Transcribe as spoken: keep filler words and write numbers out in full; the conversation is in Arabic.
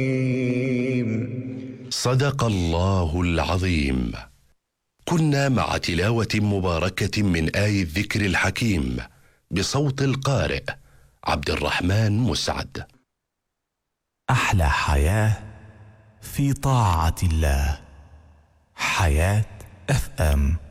صدق الله العظيم. كنا مع تلاوة مباركة من آي الذكر الحكيم بصوت القارئ عبد الرحمن مسعد. أحلى حياة في طاعة الله. حياة اف ام.